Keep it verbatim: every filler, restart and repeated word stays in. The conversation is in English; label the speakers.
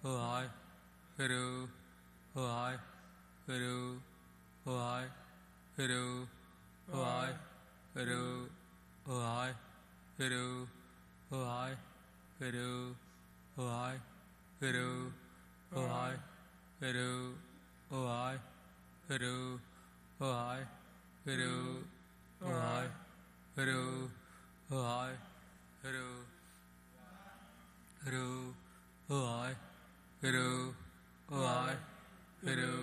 Speaker 1: I, Guru, I, Guru, I, Guru, I, Guru, I, Guru, I, Guru, I, Guru, I, Guru, I, Guru, I, Guru, I, Guru, I, Guru, Guru, I, Guru, I, Guru,